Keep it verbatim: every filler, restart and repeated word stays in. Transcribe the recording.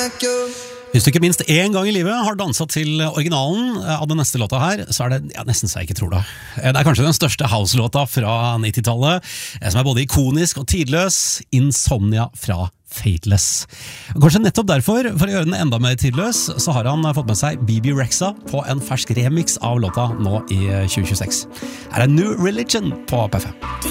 Hvis du ikke minst en gang i livet har danset til originalen av den neste låta her, så er det ja, nesten så jeg ikke tror det. Det er kanskje den største house-låta fra nittitallet, som er både ikonisk og tidløs, Insomnia fra Fateless. Kanskje nettopp derfor, for å gjøre den enda mer tidløs, så har han fått med seg B B Rexha på en fersk remix av låta nå i tjue tjueseks. Her er New Religion på P fem.